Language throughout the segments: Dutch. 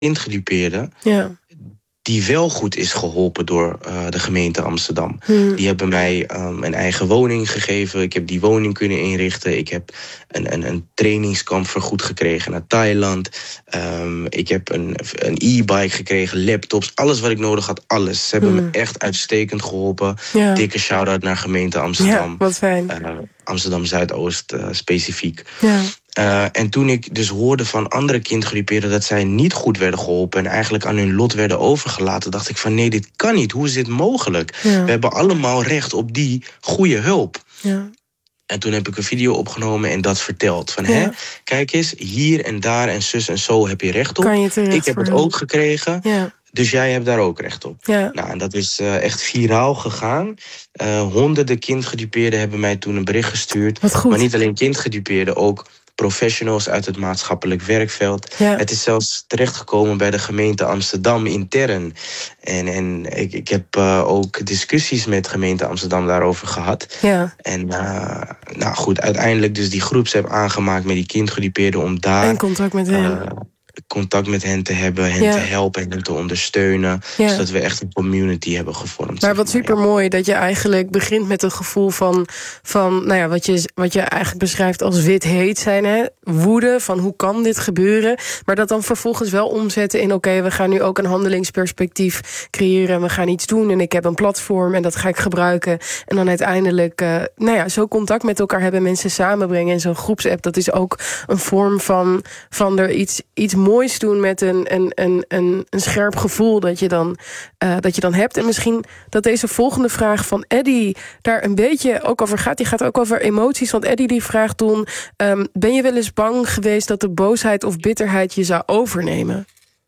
kindgedupeerde... Ja. die wel goed is geholpen door de gemeente Amsterdam. Die hebben mij een eigen woning gegeven. Ik heb die woning kunnen inrichten. Ik heb een trainingskamp vergoed gekregen naar Thailand. Ik heb een e-bike gekregen, laptops. Alles wat ik nodig had, alles. Ze hebben me echt uitstekend geholpen. Ja. Dikke shout-out naar gemeente Amsterdam. Ja, wat fijn. Amsterdam Zuidoost specifiek. Ja. En toen ik dus hoorde van andere kindgedupeerden dat zij niet goed werden geholpen en eigenlijk aan hun lot werden overgelaten, dacht ik van nee, dit kan niet. Hoe is dit mogelijk? Ja. We hebben allemaal recht op die goede hulp. Ja. En toen heb ik een video opgenomen en dat verteld. Van kijk eens, hier en daar en zus en zo heb je recht op. Kan je terecht ik heb het ook gekregen. Ja. Dus jij hebt daar ook recht op. Ja. Nou, en dat is echt viraal gegaan. Honderden kindgedupeerden hebben mij toen een bericht gestuurd. Wat goed. Maar niet alleen kindgedupeerden, ook professionals uit het maatschappelijk werkveld. Ja. Het is zelfs terechtgekomen bij de gemeente Amsterdam intern. En ik heb ook discussies met gemeente Amsterdam daarover gehad. Ja. En nou goed, uiteindelijk dus die groepsapp aangemaakt met die kindgedupeerden om daar En contact met hen. Contact met hen te hebben, hen te helpen en hen te ondersteunen. Ja. Zodat we echt een community hebben gevormd. Maar wat super mooi dat je eigenlijk begint met een gevoel van nou ja, wat je eigenlijk beschrijft als wit heet zijn. Hè? Woede, van hoe kan dit gebeuren? Maar dat dan vervolgens wel omzetten in oké, we gaan nu ook een handelingsperspectief creëren. En we gaan iets doen en ik heb een platform en dat ga ik gebruiken. En dan uiteindelijk nou ja, zo contact met elkaar hebben, mensen samenbrengen. En zo'n groepsapp, dat is ook een vorm van er iets moois doen met een scherp gevoel dat je dan hebt. En misschien dat deze volgende vraag van Eddie daar een beetje ook over gaat. Die gaat ook over emoties. Want Eddie die vraagt toen, ben je wel eens bang geweest dat de boosheid of bitterheid je zou overnemen?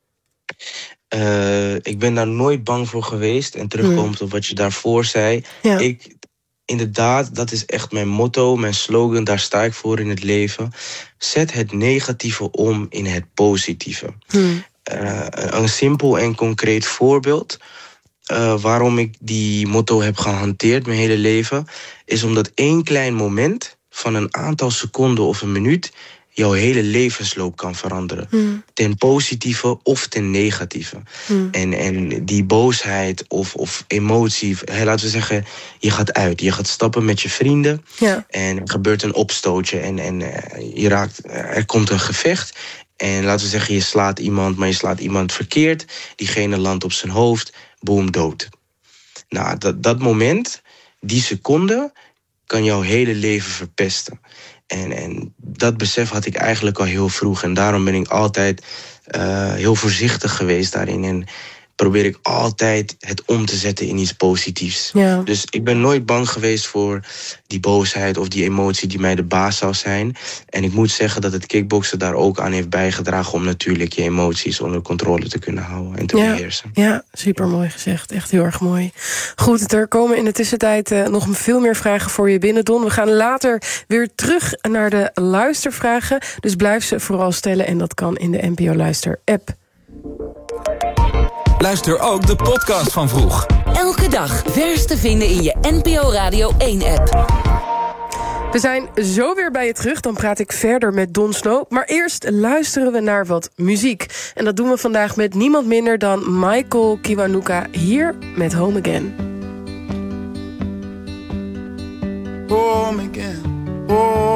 Ik ben daar nooit bang voor geweest. En terugkomend op wat je daarvoor zei. Ja. Inderdaad, dat is echt mijn motto, mijn slogan. Daar sta ik voor in het leven. Zet het negatieve om in het positieve. Een simpel en concreet voorbeeld waarom ik die motto heb gehanteerd mijn hele leven, is omdat één klein moment van een aantal seconden of een minuut jouw hele levensloop kan veranderen. Ten positieve of ten negatieve. En die boosheid of emotie, laten we zeggen, je gaat uit. Je gaat stappen met je vrienden. Ja. En er gebeurt een opstootje. En er komt een gevecht. En laten we zeggen, je slaat iemand, maar je slaat iemand verkeerd. Diegene landt op zijn hoofd. Boom, dood. Nou, dat moment, die seconde, kan jouw hele leven verpesten. En dat besef had ik eigenlijk al heel vroeg. En daarom ben ik altijd heel voorzichtig geweest daarin. En probeer ik altijd het om te zetten in iets positiefs. Ja. Dus ik ben nooit bang geweest voor die boosheid of die emotie die mij de baas zou zijn. En ik moet zeggen dat het kickboksen daar ook aan heeft bijgedragen om natuurlijk je emoties onder controle te kunnen houden en te beheersen. Ja, super mooi gezegd. Echt heel erg mooi. Goed, er komen in de tussentijd nog veel meer vragen voor je binnen, Don. We gaan later weer terug naar de luistervragen. Dus blijf ze vooral stellen en dat kan in de NPO Luister app. Luister ook de podcast van Vroeg. Elke dag vers te vinden in je NPO Radio 1-app. We zijn zo weer bij je terug, dan praat ik verder met Don Snow. Maar eerst luisteren we naar wat muziek. En dat doen we vandaag met niemand minder dan Michael Kiwanuka, hier met Home Again. Home again, oh.